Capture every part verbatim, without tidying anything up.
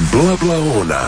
Bla bla ona.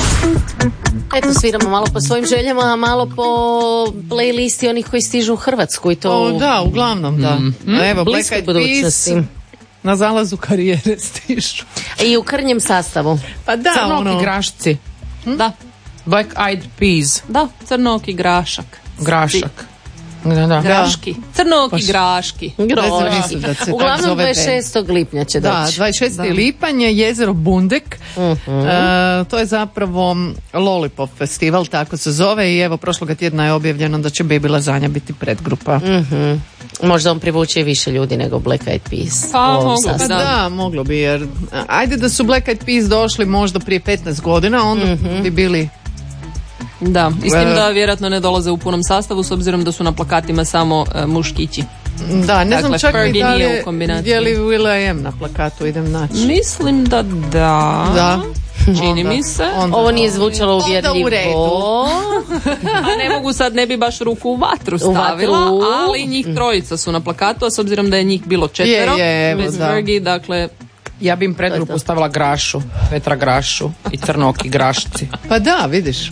Eto, sviramo malo po svojim željama, a malo po playlisti onih koji stižu u Hrvatsku i to... O, da, uglavnom da. Mm. Evo, Black Eyed Peas na zalazu karijere stižu. I u krnjem sastavu. Pa da, crnoki ono... grašci. Hm? Da. Black Eyed Peas. Da, crnoki grašak. Grašak. Da, da. Graški. Crnoki graški. Groški. Uglavnom dvadeset šestog lipnja će doći. Da, dvadeset šestog lipanj je jezero Bundek. Uh-huh. E, to je zapravo Lollipop festival, tako se zove, i evo prošloga tjedna je objavljeno da će Baby Lazanja biti predgrupa. Uh-huh. Možda on privuče više ljudi nego Black Eyed Peas. Pa moglo bi, da. da, moglo bi, jer ajde da su Black Eyed Peas došli možda prije petnaest godina, onda uh-huh. bi bili... Da, i s tim da vjerojatno ne dolaze u punom sastavu s obzirom da su na plakatima samo uh, muškići. Da, ne dakle, znam čak Fergie i da li nije u kombinaciji. Je li Will.i.am na plakatu, idem naći. Mislim da da. Da. Čini onda, mi se. Onda, Ovo nije zvučalo uvjerljivo. Onda u redu. A ne mogu sad, ne bi baš ruku u vatru stavila, u vatru. Ali njih trojica su na plakatu, a s obzirom da je njih bilo četvero, je, je, evo, bez da. Fergie, dakle... Ja bi im predgrupu stavila Grašu, Petra Grašu i Crnoki Grašci. Pa da, vidiš.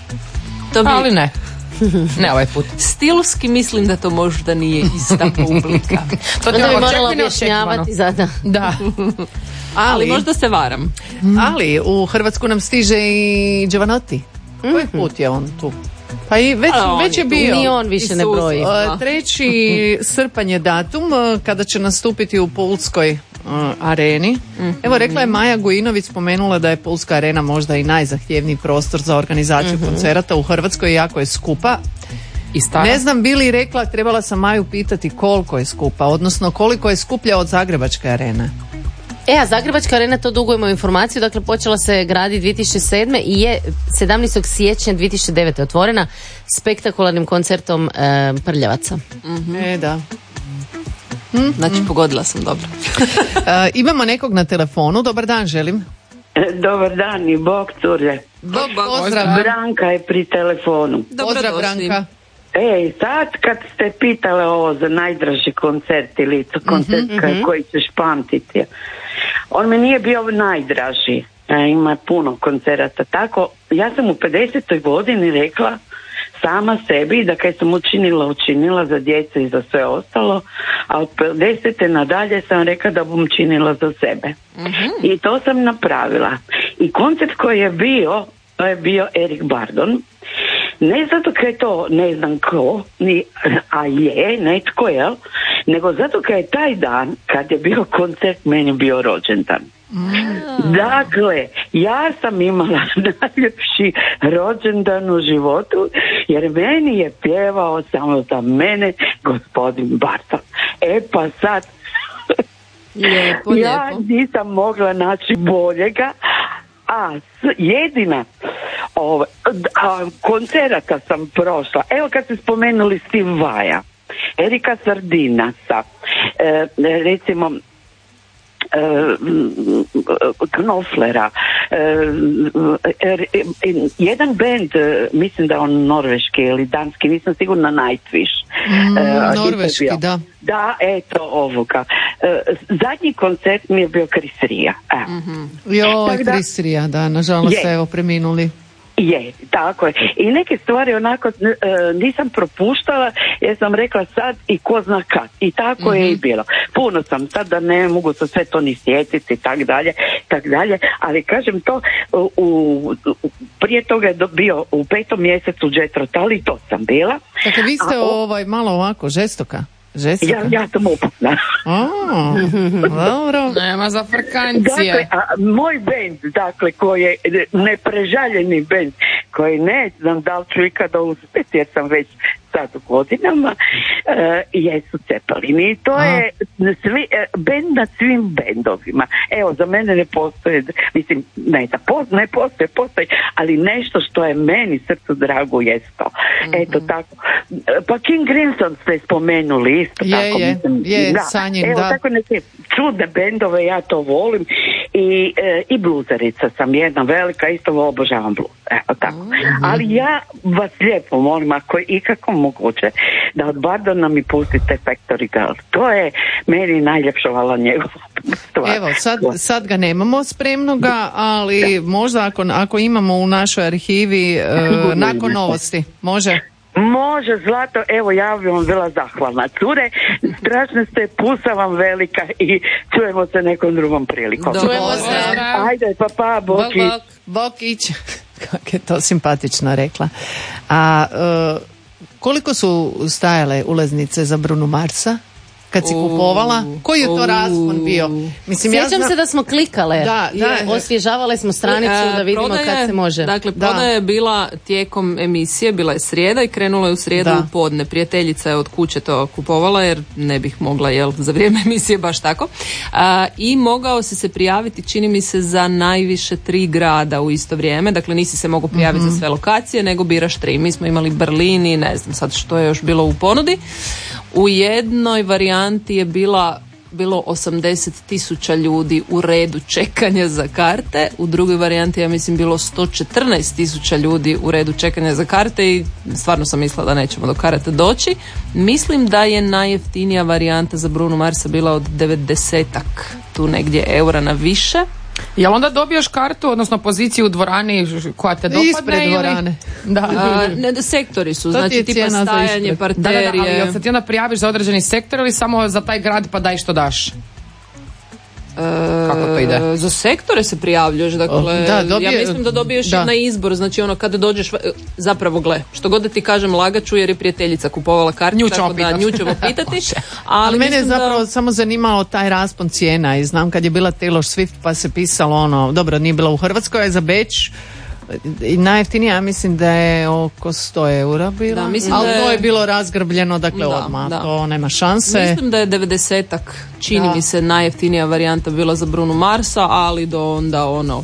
To bi... Ali ne. Ne ovaj put. Stilski mislim da to možda nije ista publika. To da bi morala objašnjavati zada. Da. Ali, ali možda se varam. Ali u Hrvatsku nam stiže i Giovanotti. Mm-hmm. Koji put je on tu? Pa i već, već je bio. Ni on više ne broji. Treći srpanj je datum kada će nastupiti u Pulskoj uh, areni. Mm-hmm. Evo, rekla je Maja Gujinović, spomenula da je Pulska arena možda i najzahtjevniji prostor za organizaciju mm-hmm. koncerata u Hrvatskoj, jako je skupa. I ne znam bi li rekla, trebala sam Maju pitati koliko je skupa, odnosno koliko je skuplja od Zagrebačke arene. E, a Zagrebačka arena, to dugujemo informaciju, dakle počela se graditi dvije tisuće sedme i je sedamnaestog siječnja dvije tisuće devete otvorena spektakularnim koncertom e, Prljavaca. Mm-hmm. E, da. Mm-hmm. Znači, pogodila sam dobro. uh, imamo nekog na telefonu, dobar dan želim. Dobar dan i bog cure. Bog, pozdrav. Branka je pri telefonu. Pozdrav Branka. Ej, sad kad ste pitale ovo za najdraži koncert ili to koncert mm-hmm. koji ćeš pamtiti, on mi nije bio najdraži, e, ima puno koncerata, tako ja sam u pedesetoj godini rekla sama sebi da kaj sam učinila, učinila za djecu i za sve ostalo, a od pedesete nadalje sam rekla da bom činila za sebe. Mm-hmm. I to sam napravila. I koncert koji je bio, to je bio Erik Bardon. Ne zato kaj je to ne znam ko, ni, a je netko, jel? Nego zato kaj je taj dan kad je bio koncert meni bio rođendan. Mm. Dakle, ja sam imala najljepši rođendan u životu jer meni je pjevao samo za mene gospodin Barton. E pa sad lijepo, ja lijepo. nisam mogla naći boljega, a jedina Ove, a, koncerata sam prošla. Evo kad ste spomenuli Steve Vaja, Erika Sardinasa, e, recimo e, Knoflera, e, e, e, jedan band, mislim da je on norveški ili danski, nisam sigurna, Nightwish. Mm, e, norveški, da. Da, eto ovoga. E, zadnji koncert mi je bio Chris Ria. E. Mm-hmm. Joj, Chris Ria, da, nažalost je. Evo preminuli. Je, tako je. I neke stvari onako e, nisam propuštala jer sam rekla sad i ko zna kad. I tako mm-hmm. je i bilo. Puno sam sad da ne mogu se sve to ni sjetiti i tak dalje, tak dalje. Ali kažem to, u, u, prije toga je bio u petom mjesecu Jethro Tull i to sam bila. Dakle, vi ste o, ovaj malo ovako žestoka. Ja, ja sam uputna. Oh, dobro. Nema za frkancije. Dakle, a moj bend, dakle, koji je neprežaljeni bend, koji ne znam da li ću ikada uspjeti, jer sam već sad u godinama, uh, jesu Cepelini. I to a. je svi, uh, bend nad svim bendovima. Evo, za mene ne postoje, mislim, ne da postoje, ne postoje, postoje, ali nešto što je meni srcu drago jest to. Mm-hmm. Eto tako. Pa King Crimson ste spomenuli isto je, tako. Je, mislim, je, da. sanjim, Evo, da. tako neke čudne bendove, ja to volim. I, e, i bluzerica sam jedna velika, isto obožavam bluz. Evo tako. Mm-hmm. Ali ja vas lijepo molim, ako je ikako moguće, da od Bardona mi pustite Factory Girl. To je meni najljepša, vala njegova stvar. Evo, sad, sad ga nemamo spremnoga, ali da. možda ako, ako imamo u našoj arhivi uh, nakon novosti, može? Može, Zlato, evo ja bih vam bila zahvalna. Cure, strašno ste, pusa vam velika i čujemo se nekom drugom prilikom. Čujemo se. Ajde, pa pa, Bokić. Bok, bok. Bokić. Kako je to simpatično rekla. A uh, koliko su stajale ulaznice za Bruno Marsa? Kad si kupovala, koji je to raspon bio? Mislim, Sjećam ja zna... se da smo klikale, da, da, osvježavale smo stranicu da vidimo prodaje, kad se može. Dakle, prodaja je bila tijekom emisije, bila je srijeda i krenula je u srijedu da. u podne. Prijateljica je od kuće to kupovala jer ne bih mogla, jel, za vrijeme emisije baš tako. A, I mogao si se prijaviti, čini mi se, za najviše tri grada u isto vrijeme. Dakle, nisi se mogao prijaviti mm-hmm. za sve lokacije, nego biraš tri. Mi smo imali Berlin i ne znam sad što je još bilo u ponudi. U jednoj varijanti je bila, bilo osamdeset tisuća ljudi u redu čekanja za karte, u drugoj varijanti ja mislim bilo sto četrnaest tisuća ljudi u redu čekanja za karte i stvarno sam mislila da nećemo do karata doći. Mislim da je najjeftinija varijanta za Bruno Marsa bila od devedesetak tu negdje eura na više. Jel onda dobijaš kartu, odnosno poziciju u dvorani koja te dopadne? Ispred dvorane. Da. A, ne, sektori su, to znači tipa stajanje, parterije. Da, da, ali jel se ti onda prijaviš za određeni sektor ili samo za taj grad pa daj što daš? Kako to ide? Za sektore se prijavljuješ, dakle, da, dobije, ja mislim da dobiješ da. na izbor, znači ono kada dođeš, zapravo gle, što god da ti kažem lagaću jer je prijateljica kupovala kartu, nju tako da nju ćemo pitati. Ali, ali mene je zapravo da... samo zanimalo taj raspon cijena i znam kad je bila Taylor Swift pa se pisalo ono, dobro nije bila u Hrvatskoj, a za Beč i najjeftinija, ja mislim da je oko sto eura bila, da, mislim ali da je... to je bilo razgrbljeno, dakle da, odmah, da. To nema šanse. Mislim da je devedesetak, čini da. mi se najjeftinija varijanta bila za Bruno Marsa, ali do onda ono,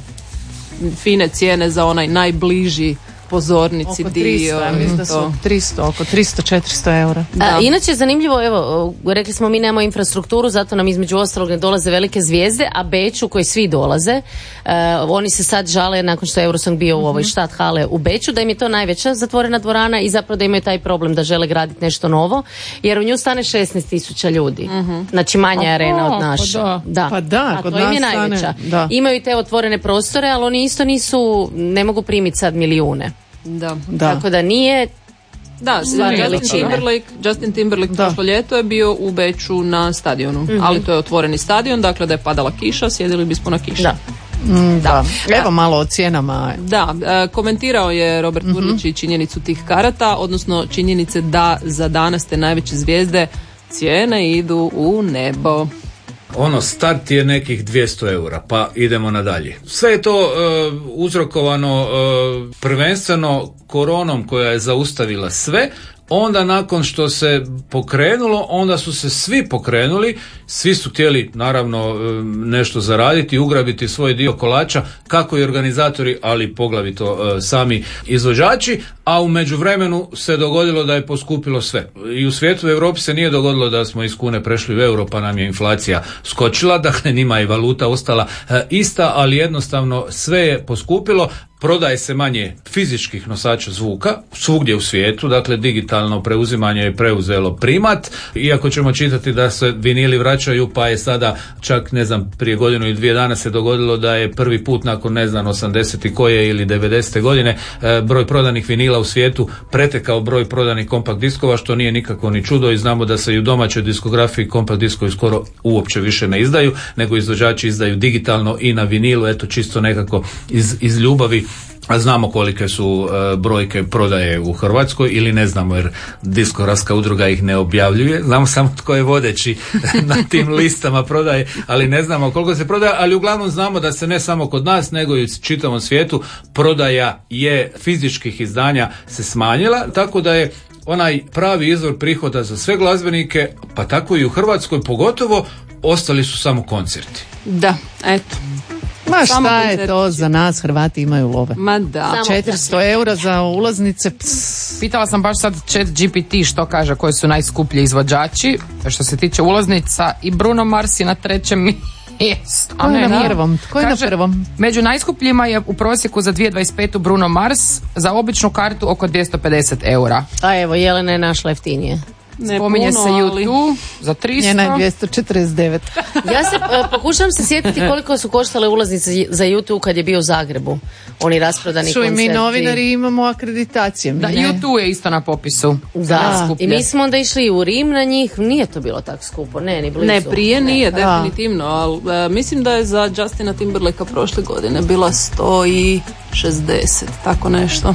fine cijene za onaj najbliži pozornici oko dio. tristo, ja mislim da su tristo, oko tristo četiristo eura. A, inače zanimljivo, evo, rekli smo mi nemamo infrastrukturu, zato nam između ostalog ne dolaze velike zvijezde, a Beču koji svi dolaze, uh, oni se sad žale nakon što je Eurosong bio u ovoj štat hale u Beču, da im je to najveća zatvorena dvorana i zapravo da imaju taj problem da žele graditi nešto novo, jer u nju stane šesnaest tisuća ljudi. Uh-huh. Znači manja je arena od naše. Pa da, da. Pa da, a to im je najveća. Da. Imaju te otvorene prostore, ali oni isto nisu, ne mogu primiti sad milijune. Da. da. Tako da nije da, Justin Timberlake, Justin Timberlake prošlo ljeto je bio u Beču na stadionu, mm-hmm. ali to je otvoreni stadion, dakle da je padala kiša, sjedili bismo na kiši. Da. Mm, da. da. Evo malo o cijenama. Da, e, komentirao je Robert mm-hmm. Urlić i činjenicu tih karata, odnosno činjenice da za danas te najveće zvijezde cijene idu u nebo. Ono, start je nekih dvjesto eura, pa idemo nadalje. Sve je to uh, uzrokovano uh, prvenstveno koronom koja je zaustavila sve. Onda nakon što se pokrenulo, onda su se svi pokrenuli, svi su htjeli naravno nešto zaraditi, ugrabiti svoj dio kolača, kako i organizatori, ali poglavito uh, sami izvođači, a u međuvremenu se dogodilo da je poskupilo sve. I u svijetu, u Europi se nije dogodilo da smo iz kune prešli u euro, pa nam je inflacija skočila, dakle njima je valuta ostala uh, ista, ali jednostavno sve je poskupilo. Prodaje se manje fizičkih nosača zvuka svugdje u svijetu, dakle digitalno preuzimanje je preuzelo primat, iako ćemo čitati da se vinili vraćaju, pa je sada čak ne znam prije godinu i dvije dana se dogodilo da je prvi put nakon ne znam osamdeset koje ili devedesete godine e, broj prodanih vinila u svijetu pretekao broj prodanih kompakt diskova, što nije nikako ni čudo i znamo da se i u domaćoj diskografiji kompakt diskovi skoro uopće više ne izdaju, nego izvođači izdaju digitalno i na vinilu, eto čisto nekako iz, iz ljubavi. A znamo kolike su uh, brojke prodaje u Hrvatskoj ili ne znamo jer diskografska udruga ih ne objavljuje, znamo samo tko je vodeći na tim listama prodaje, ali ne znamo koliko se prodaje, ali uglavnom znamo da se ne samo kod nas nego i u čitavom svijetu prodaja je fizičkih izdanja se smanjila, tako da je onaj pravi izvor prihoda za sve glazbenike, pa tako i u Hrvatskoj pogotovo, ostali su samo koncerti. Da, eto. Ma šta Samo je to za nas, Hrvati imaju love. Ma da. četiristo eura za ulaznice. Pss. Pitala sam baš sad Chat G P T što kaže koji su najskuplji izvođači. Što se tiče ulaznica i Bruno Mars je na trećem Jest. Tko je na prvom? Tko je na Kaže, prvom? među najskupljima je u prosjeku za dvije tisuće dvadeset petu Bruno Mars, za običnu kartu oko dvjesto pedeset eura. A evo, Jelena je našla jeftinije. Ne Spominje puno, se ali- YouTube za tristo. Njena je dvjesto četrdeset devet. Ja se uh, pokušavam se sjetiti koliko su koštale ulaznice za YouTube kad je bio u Zagrebu. Oni rasprodani Čuj, koncerti. mi novinari imamo akreditacije. Da, ne? YouTube je isto na popisu. za Da, najskuplje. i mi smo onda išli u Rim na njih, nije to bilo tako skupo, ne, ni blizu. Ne, prije nije, Da. definitivno, ali e, mislim da je za Justina Timberlakea prošle godine bila sto šezdeset, tako nešto.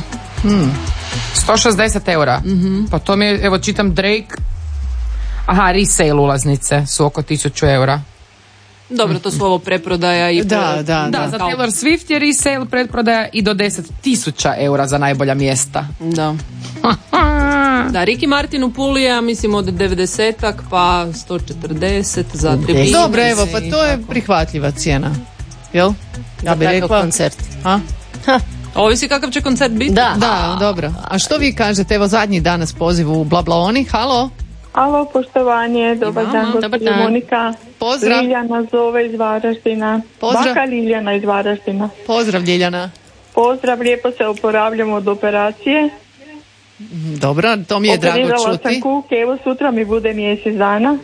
sto šezdeset eura. Pa to mi je, evo čitam Drake. Aha, resale ulaznice su oko tisuću eura. Dobro, to su ovo preprodaja i... Da, pre- da, Da, za Taylor Swift je resale pretprodaja i do deset tisuća eura za najbolja mjesta. Da. Da, Ricky Martin u Puli je, ja mislim, od devedesetak pa sto četrdeset za tribine. Dobro, evo, pa to je prihvatljiva cijena. Jel? Ja Za bih takav rekla. koncert. A? Ovisi kakav će koncert biti. Da. Da, dobro. A što vi kažete? Evo zadnji danas poziv u Blablaoni. Halo? Alo, poštovanje, dobar Imamo. dan, Dobar gospođo dan. Monika. Pozdrav. Liljana zove iz Varaždina. Pozdrav. Baka Liljana iz Varaždina. Pozdrav, Ljiljana. Pozdrav, lijepo se oporavljamo od operacije. Dobro, to mi je drago Operirala čuti. sam kuk, evo sutra mi bude mjesec dana.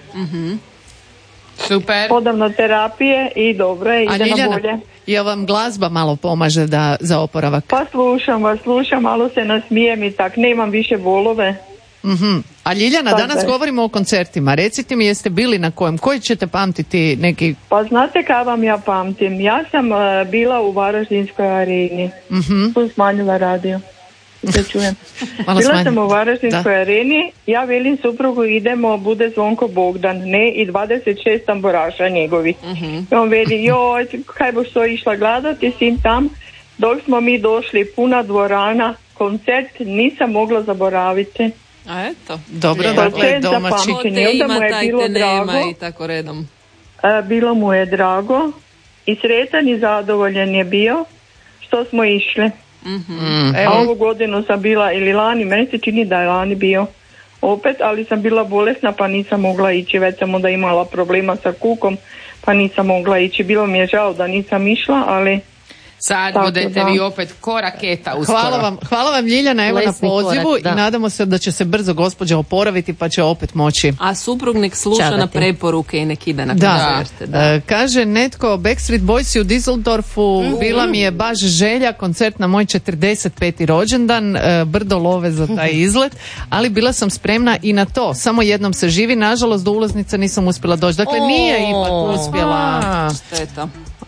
Super. Podavno terapije i dobro je, A ide na Ljiljana, bolje. jel vam glazba malo pomaže da, za oporavak? Pa slušam vas, slušam, malo se nasmijem i tak, nemam više bolove. Mhm. A Ljiljana, Tako danas je. govorimo o koncertima. Recite mi, jeste bili na kojem? Koji ćete pamtiti neki... Pa znate kaj vam ja pamtim? Ja sam uh, bila u Varaždinskoj areni. Mhm. Tu smanjila radio. Da čujem. Malo Bila smanj- sam u Varaždinskoj Da. areni, ja velim suprugu idemo, bude Zvonko Bogdan, ne, i dvadeset šest tamburaša njegovi. I on veli, joj, kaj boš to išla gledati, sim tam. Dok smo mi došli, puna dvorana, koncert nisam mogla zaboraviti. A eto. Dobro, Lijepo. dakle, Koncert za domaći. pamćenje. Te Onda ima, mu je taj bilo te nema drago. i tako redom. E, bilo mu je drago i sretan i zadovoljan je bio što smo išli. Mm, A evo, ovu godinu sam bila, ili lani, meni se čini da je lani bio opet, ali sam bila bolesna pa nisam mogla ići, već sam onda imala problema sa kukom pa nisam mogla ići. Bilo mi je žao da nisam išla, ali Sad Tako budete da. vi opet ko raketa uskoro. hvala vam, hvala vam Ljiljana, evo Lesni na pozivu korak, da. i nadamo se da će se brzo gospođa oporaviti pa će opet moći. A suprug nek sluša Čagati. na preporuke i nek ide na Da, koncerte. Da. E, kaže netko Backstreet Boys u Düsseldorfu, bila mi je baš želja, koncert na moj četrdeset peti rođendan, e, brdo love za taj izlet, ali bila sam spremna i na to, samo jednom se živi, nažalost do ulaznica nisam uspjela doći, dakle nije ipak uspjela. A, Šteta.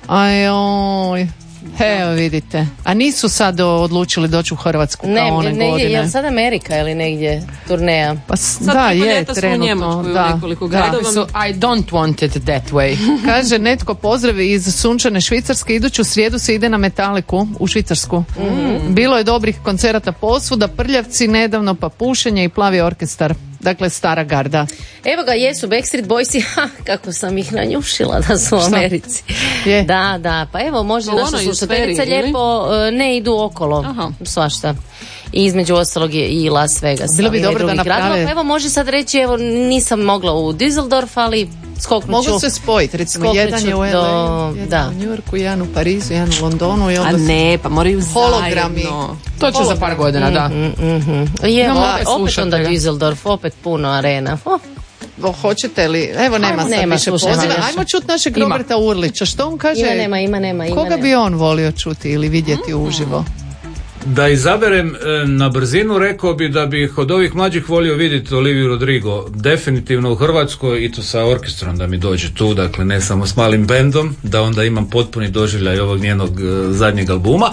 Ajoj, evo vidite, a nisu sad o, odlučili doći u Hrvatsku Ne, kao one negdje, godine. je li sad Amerika ili negdje turneja? Pa s- Sad da, preko je, ljeta su u trenutno, Njemačkoj u da. nekoliko Da. gradova. Su, I don't want it that way. Kaže netko pozdrav iz sunčane Švicarske, iduću srijedu se ide na Metaliku u Švicarsku. Bilo je dobrih koncerata posvuda, Prljavci nedavno, pa Pušenje i Plavi orkestar. Dakle, stara garda. Evo ga, jesu Backstreet Boysi, ha, kako sam ih nanjušila da su u Šta? Americi. Je. Da, da, pa evo može U naša onoj slušateljica sferi, ili? lijepo, e, ne idu okolo, Aha. svašta. I između ostalog je i Las Vegas. Bilo bi ali i dobro da drugih gradova. naprave- Pa evo može sad reći, evo nisam mogla u Düsseldorf, ali skoknut ću. Mogu se spojiti, recimo Skoknut jedan ću je u L A, do- jedan da. u New Yorku, jedan u Parizu, jedan u Londonu i A onda se- ne, pa moraju Hologrami. zajedno. To će za par godina, da. I evo, Imamo opet, opet opet onda slušatelja. Düsseldorf, opet puno arena. Oh, O, hoćete li? Evo nema sad nema, više slušaj, poziva. nema. Ajmo čuti našeg Ima. Roberta Urlića. Što on kaže? ima, nema, ima, nema. ima, Koga nema. bi on volio čuti ili vidjeti uživo? Da izaberem e, na brzinu, rekao bi da bih od ovih mlađih volio vidjeti Oliviju Rodrigo definitivno u Hrvatskoj i to sa orkestrom da mi dođe tu, dakle ne samo s malim bendom, da onda imam potpuni doživljaj ovog njenog e, zadnjeg albuma.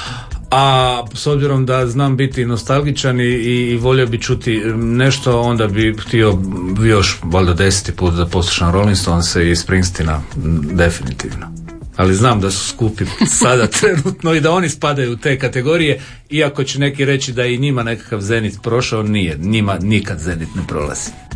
A s obzirom da znam biti nostalgičan i, i volio bi čuti nešto, onda bi htio još valjda deseti put da poslušam Rolling Stones i Springsteena, m, definitivno. Ali znam da su skupi sada trenutno i da oni spadaju u te kategorije, iako će neki reći da je i njima nekakav zenit prošao, nije, njima nikad zenit ne prolazi.